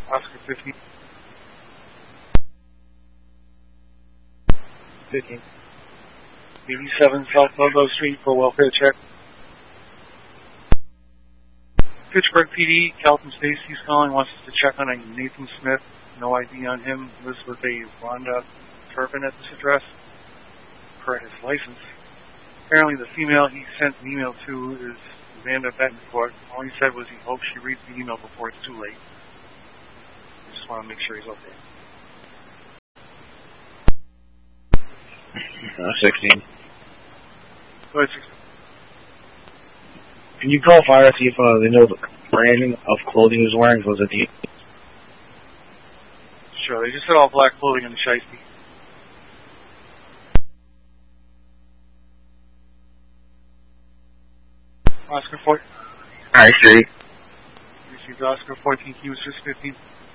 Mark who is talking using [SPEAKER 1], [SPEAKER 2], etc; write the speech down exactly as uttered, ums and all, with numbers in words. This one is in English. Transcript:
[SPEAKER 1] Oscar fifteen.
[SPEAKER 2] fifteen.
[SPEAKER 1] eighty-seven South Ludlow Street for welfare check. Pittsburgh P D, Calton Stacy's calling, wants us to check on a Nathan Smith. No I D on him. Lives with a Rhonda Turpin at this address. Per his license. Apparently the female he sent an email to is Amanda Betancourt. All he said was he hopes she reads the email before it's too late. I just want to make sure he's okay.
[SPEAKER 2] Uh, sixteen.
[SPEAKER 1] Go ahead, sixteen.
[SPEAKER 2] Can you call fire see if uh, they know the branding of clothing he was wearing? Was it the...
[SPEAKER 1] Sure, they just said all black clothing in the Shiesty. Oscar fourteen.
[SPEAKER 2] I see.
[SPEAKER 1] Received Oscar fourteen, Q was just fifteen.